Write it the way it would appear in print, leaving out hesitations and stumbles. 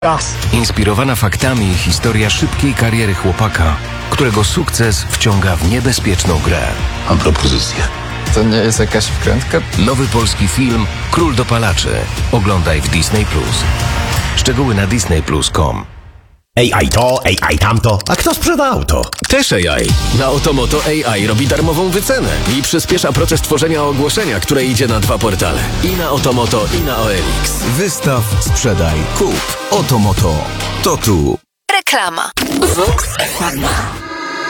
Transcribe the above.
Inspirowana faktami historia szybkiej kariery chłopaka, którego sukces wciąga w niebezpieczną grę. Mam propozycję. To nie jest jakaś wkrętka? Nowy polski film Król dopalaczy. Oglądaj w Disney+. Szczegóły na disneyplus.com. AI to, AI tamto. A kto sprzeda auto? Też AI. Na Otomoto AI robi darmową wycenę i przyspiesza proces tworzenia ogłoszenia, które idzie na 2 portale. I na Otomoto, i na OLX. Wystaw, sprzedaj, kup. Otomoto. To tu. Reklama. Vox FM.